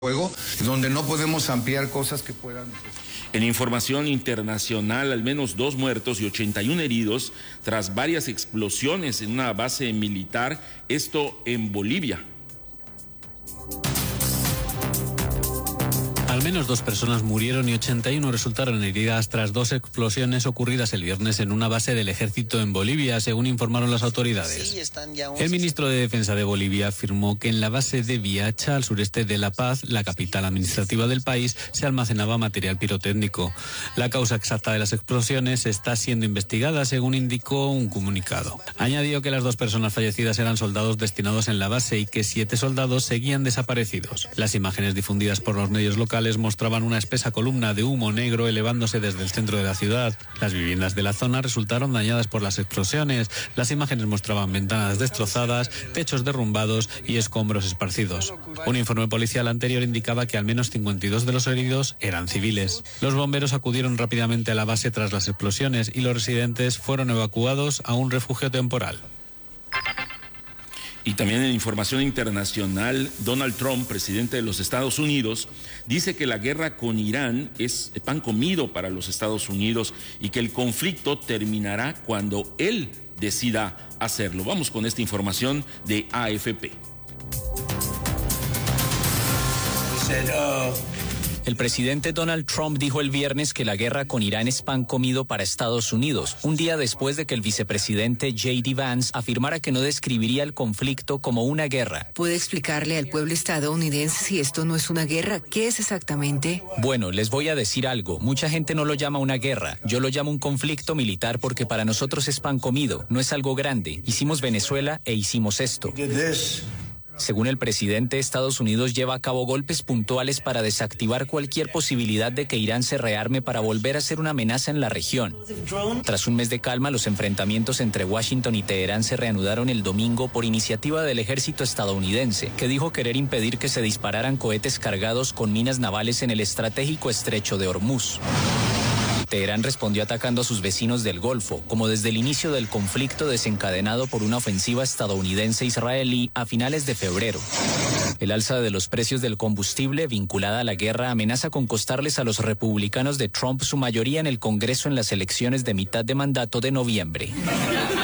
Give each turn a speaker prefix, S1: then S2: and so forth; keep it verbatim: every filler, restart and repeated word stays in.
S1: juego, donde no podemos ampliar cosas que puedan...
S2: En información internacional, al menos dos muertos y ochenta y uno heridos tras varias explosiones en una base militar, esto en Bolivia.
S3: Al menos dos personas murieron y ochenta y uno resultaron heridas tras dos explosiones ocurridas el viernes en una base del ejército en Bolivia, según informaron las autoridades. El ministro de Defensa de Bolivia afirmó que en la base de Viacha, al sureste de La Paz, la capital administrativa del país, se almacenaba material pirotécnico. La causa exacta de las explosiones está siendo investigada, según indicó un comunicado. Añadió que las dos personas fallecidas eran soldados destinados en la base y que siete soldados seguían desaparecidos. Las imágenes difundidas por los medios locales mostraban una espesa columna de humo negro elevándose desde el centro de la ciudad. Las viviendas de la zona resultaron dañadas por las explosiones. Las imágenes mostraban ventanas destrozadas, techos derrumbados y escombros esparcidos. Un informe policial anterior indicaba que al menos cincuenta y dos de los heridos eran civiles. Los bomberos acudieron rápidamente a la base tras las explosiones y los residentes fueron evacuados a un refugio temporal.
S2: Y también en información internacional, Donald Trump, presidente de los Estados Unidos, dice que la guerra con Irán es pan comido para los Estados Unidos y que el conflicto terminará cuando él decida hacerlo. Vamos con esta información de A F P.
S4: El presidente Donald Trump dijo el viernes que la guerra con Irán es pan comido para Estados Unidos, un día después de que el vicepresidente J D Vance afirmara que no describiría el conflicto como una guerra.
S5: ¿Puede explicarle al pueblo estadounidense si esto no es una guerra? ¿Qué es exactamente?
S4: Bueno, les voy a decir algo. Mucha gente no lo llama una guerra. Yo lo llamo un conflicto militar porque para nosotros es pan comido, no es algo grande. Hicimos Venezuela e hicimos esto. Según el presidente, Estados Unidos lleva a cabo golpes puntuales para desactivar cualquier posibilidad de que Irán se rearme para volver a ser una amenaza en la región. Tras un mes de calma, los enfrentamientos entre Washington y Teherán se reanudaron el domingo por iniciativa del ejército estadounidense, que dijo querer impedir que se dispararan cohetes cargados con minas navales en el estratégico estrecho de Hormuz. Teherán respondió atacando a sus vecinos del Golfo, como desde el inicio del conflicto desencadenado por una ofensiva estadounidense-israelí a finales de febrero. El alza de los precios del combustible vinculada a la guerra amenaza con costarles a los republicanos de Trump su mayoría en el Congreso en las elecciones de mitad de mandato de noviembre.